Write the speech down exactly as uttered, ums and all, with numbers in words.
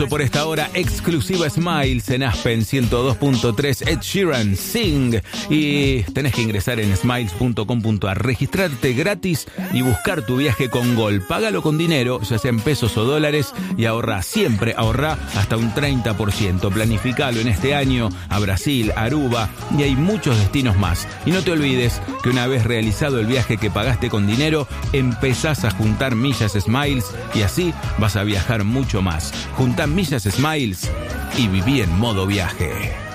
Por esta hora exclusiva Smiles en Aspen ciento dos punto tres, Ed Sheeran, Sing. Y tenés que ingresar en smiles punto com punto a r, registrarte gratis y buscar tu viaje con Gol. Págalo con dinero, ya sea en pesos o dólares, y ahorrá, siempre ahorrá hasta un treinta por ciento. Planificalo en este año a Brasil, Aruba, y hay muchos destinos más. Y no te olvides que una vez realizado el viaje que pagaste con dinero, empezás a juntar millas Smiles y así vas a viajar mucho más. Juntá millas Smiles y viví en modo viaje.